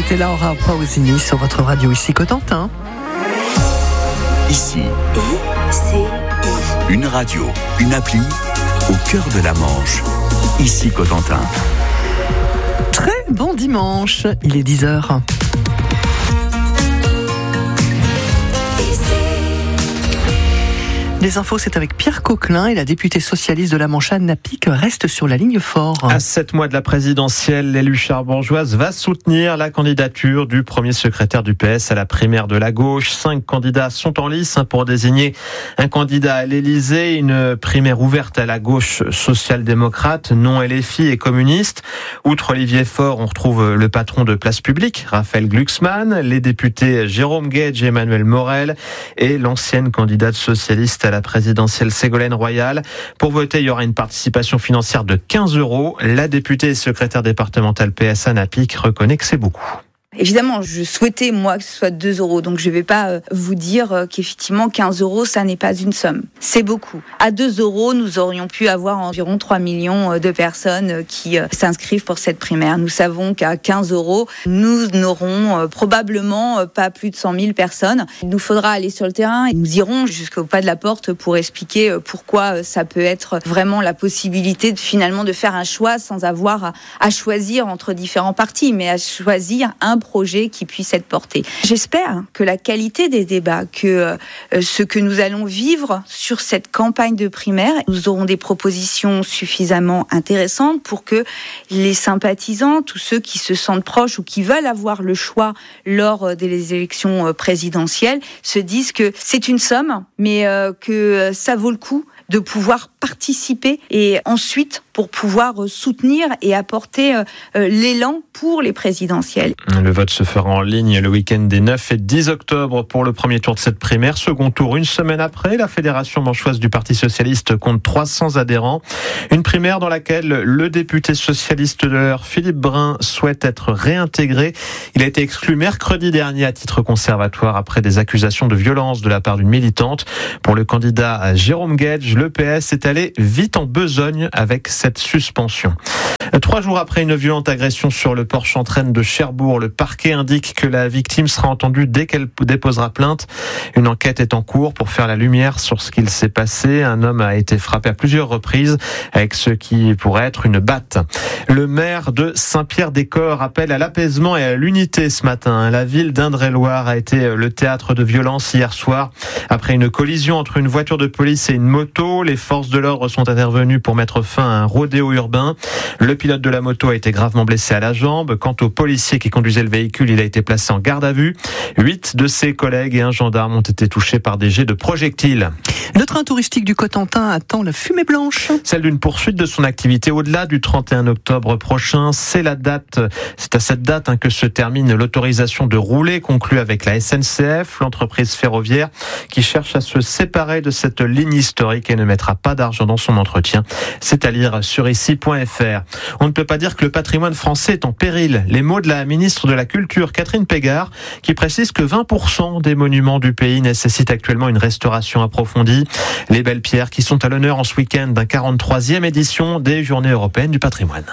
c'était Laura Pausini sur votre radio ici Cotentin. Ici, une radio, une appli au cœur de la Manche. Ici Cotentin. Très bon dimanche, il est 10h. Les infos, c'est avec Pierre Coquelin et la députée socialiste de la Manche, Anne Napic, reste sur la ligne fort. À 7 mois de la présidentielle, l'élue charbourgeoise va soutenir la candidature du premier secrétaire du PS à la primaire de la gauche. 5 candidats sont en lice pour désigner un candidat à l'Élysée. Une primaire ouverte à la gauche social-démocrate, non LFI et communiste. Outre Olivier Faure, on retrouve le patron de Place Publique, Raphaël Glucksmann, les députés Jérôme Guedj et Emmanuel Morel et l'ancienne candidate socialiste à la présidentielle Ségolène Royal. Pour voter, il y aura une participation financière de 15 €. La députée et secrétaire départementale PS Anne Napic reconnaît que c'est beaucoup. Évidemment, je souhaitais, moi, que ce soit 2 €. Donc, je ne vais pas vous dire qu'effectivement, 15 €, ça n'est pas une somme. C'est beaucoup. À 2 €, nous aurions pu avoir environ 3 millions de personnes qui s'inscrivent pour cette primaire. Nous savons qu'à 15 €, nous n'aurons probablement pas plus de 100 000 personnes. Il nous faudra aller sur le terrain et nous irons jusqu'au pas de la porte pour expliquer pourquoi ça peut être vraiment la possibilité finalement de faire un choix sans avoir à choisir entre différents partis, mais à choisir un projet qui puisse être porté. J'espère que la qualité des débats, que ce que nous allons vivre sur cette campagne de primaire, nous aurons des propositions suffisamment intéressantes pour que les sympathisants, tous ceux qui se sentent proches ou qui veulent avoir le choix lors des élections présidentielles, se disent que c'est une somme, mais que ça vaut le coup de pouvoir participer et ensuite pour pouvoir soutenir et apporter l'élan pour les présidentielles. Le vote se fera en ligne le week-end des 9 et 10 octobre pour le premier tour de cette primaire. Second tour une semaine après. La Fédération manchoise du Parti socialiste compte 300 adhérents. Une primaire dans laquelle le député socialiste de l'heure, Philippe Brun, souhaite être réintégré. Il a été exclu mercredi dernier à titre conservatoire après des accusations de violence de la part d'une militante. Pour le candidat Jérôme Guedj, le PS est allé vite en besogne avec cette suspension. 3 jours après une violente agression sur le port Chantraine de Cherbourg, le parquet indique que la victime sera entendue dès qu'elle déposera plainte. Une enquête est en cours pour faire la lumière sur ce qu'il s'est passé. Un homme a été frappé à plusieurs reprises avec ce qui pourrait être une batte. Le maire de Saint-Pierre-des-Corps appelle à l'apaisement et à l'unité ce matin. La ville d'Indre-et-Loire a été le théâtre de violences hier soir. Après une collision entre une voiture de police et une moto, les forces de l'ordre sont intervenues pour mettre fin à un rodéo urbain. Le pilote de la moto a été gravement blessé à la jambe. Quant au policier qui conduisait le véhicule, il a été placé en garde à vue. 8 de ses collègues et un gendarme ont été touchés par des jets de projectiles. Le train touristique du Cotentin attend la fumée blanche. Celle d'une poursuite de son activité au-delà du 31 octobre prochain. C'est à cette date que se termine l'autorisation de rouler conclue avec la SNCF, l'entreprise ferroviaire, qui cherche à se séparer de cette ligne historique et ne mettra pas d'argent dans son entretien. C'est à lire sur ici.fr. On ne peut pas dire que le patrimoine français est en péril. Les mots de la ministre de la Culture, Catherine Pégard, qui précise que 20% des monuments du pays nécessitent actuellement une restauration approfondie. Les belles pierres qui sont à l'honneur en ce week-end d'un 43e édition des Journées européennes du patrimoine.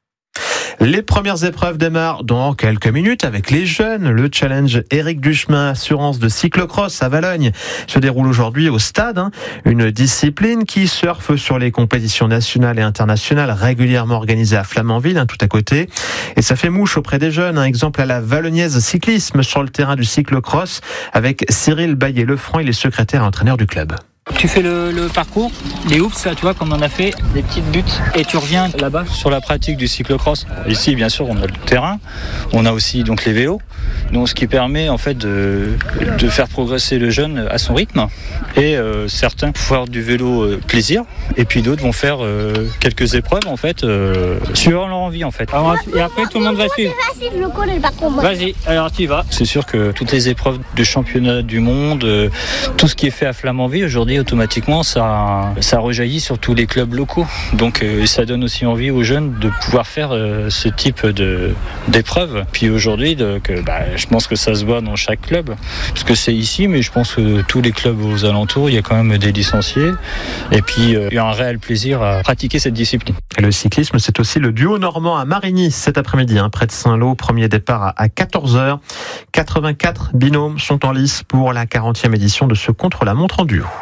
Les premières épreuves démarrent dans quelques minutes avec les jeunes. Le challenge Éric Duchemin, assurance de cyclocross à Valogne, se déroule aujourd'hui au stade. Une discipline qui surfe sur les compétitions nationales et internationales régulièrement organisées à Flamanville, tout à côté. Et ça fait mouche auprès des jeunes. Un exemple à la Valognaise cyclisme sur le terrain du cyclocross avec Cyril Baillet-Lefranc, il est secrétaire et entraîneur du club. Tu fais le parcours, les hoops, là, tu vois, comme on en a fait, des petites buts, et tu reviens là-bas. Sur la pratique du cyclocross, ici, bien sûr, on a le terrain, on a aussi donc les vélos, donc ce qui permet en fait de faire progresser le jeune à son rythme. Et certains vont faire du vélo plaisir, et puis d'autres vont faire quelques épreuves en fait, suivant leur envie en fait. Alors, et après, tout le monde va suivre. Je le connais le parcours. Vas-y, alors tu y vas. C'est sûr que toutes les épreuves de championnat du monde, tout ce qui est fait à Flamanville aujourd'hui automatiquement, ça rejaillit sur tous les clubs locaux. Donc ça donne aussi envie aux jeunes de pouvoir faire ce type d'épreuve. Puis aujourd'hui, je pense que ça se voit dans chaque club, parce que c'est ici, mais je pense que tous les clubs aux alentours, il y a quand même des licenciés. Et puis il y a un réel plaisir à pratiquer cette discipline. Et le cyclisme, c'est aussi le duo normand à Marigny cet après-midi, près de Saint-Lô. Premier départ à 14h. 84 binômes sont en lice pour la 40e édition de ce contre-la-montre en duo.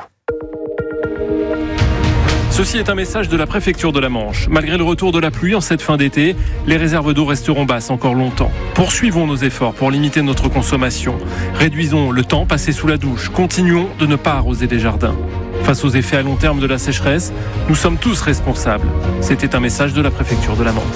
Ceci est un message de la préfecture de la Manche. Malgré le retour de la pluie en cette fin d'été, les réserves d'eau resteront basses encore longtemps. Poursuivons nos efforts pour limiter notre consommation. Réduisons le temps passé sous la douche. Continuons de ne pas arroser des jardins. Face aux effets à long terme de la sécheresse, nous sommes tous responsables. C'était un message de la préfecture de la Manche.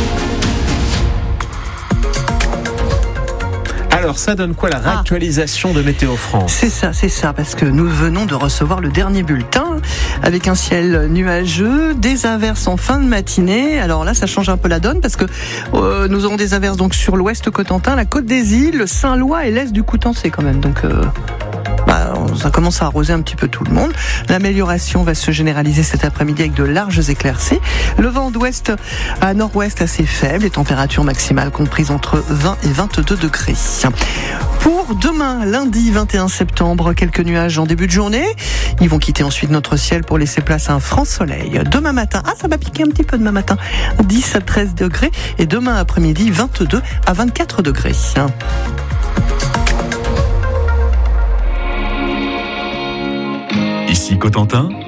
Alors, ça donne quoi la réactualisation de Météo France ? C'est ça, parce que nous venons de recevoir le dernier bulletin avec un ciel nuageux, des averses en fin de matinée. Alors là, ça change un peu la donne parce que nous aurons des averses donc sur l'ouest Cotentin, la Côte des Îles, le Saint-Lois et l'est du Coutançais quand même. Donc ça commence à arroser un petit peu tout le monde. L'amélioration va se généraliser cet après-midi avec de larges éclaircies. Le vent d'ouest à nord-ouest assez faible, les températures maximales comprises entre 20 et 22 degrés. Pour demain, lundi 21 septembre, quelques nuages en début de journée. Ils vont quitter ensuite notre ciel pour laisser place à un franc soleil. Demain matin, ça va piquer un petit peu demain matin, 10 à 13 degrés. Et demain après-midi, 22 à 24 degrés. Ici Cotentin,